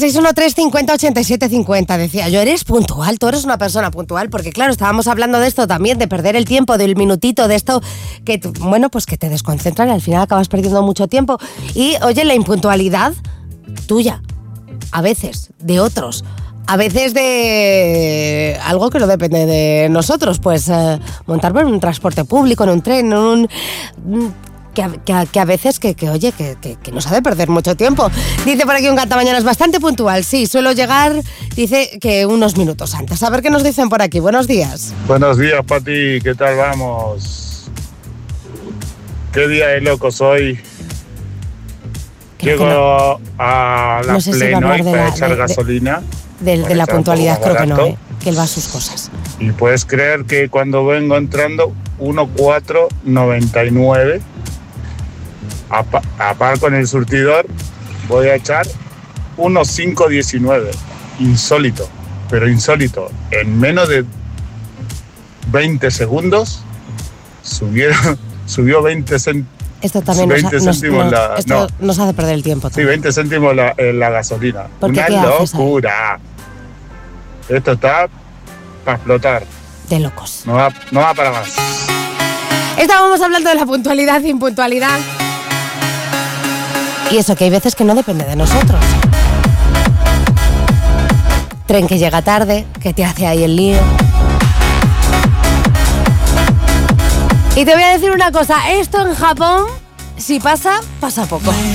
613 50 87 50. Decía yo, ¿eres puntual? ¿Tú eres una persona puntual? Porque claro, estábamos hablando de esto también, de perder el tiempo, del minutito, de esto que, bueno, pues que te desconcentran y al final acabas perdiendo mucho tiempo. Y, oye, la impuntualidad tuya, a veces, de otros, a veces de algo que no depende de nosotros, pues montarme en un transporte público, en un tren, en un... Que a veces que nos hace perder mucho tiempo. Dice por aquí un Cantamañanas bastante puntual. Sí, suelo llegar, dice que unos minutos antes. A ver qué nos dicen por aquí. Buenos días. Buenos días, Pati. ¿Qué tal vamos? ¿Qué día de locos hoy? Llego a la Plenoy para echar gasolina. De la puntualidad creo que no, que él va a sus cosas. Y puedes creer que cuando vengo entrando 1.499, aparco en el surtidor, voy a echar 1.519. Insólito, pero insólito. En menos de 20 segundos subió 20 céntimos. Esto también nos hace perder el tiempo. También. Sí, 20 céntimos la gasolina. Una locura. Esto está para explotar. De locos. No va para más. Estábamos hablando de la puntualidad e impuntualidad. Y eso, que hay veces que no depende de nosotros. Tren que llega tarde, que te hace ahí el lío. Y te voy a decir una cosa, esto en Japón, si pasa, pasa poco.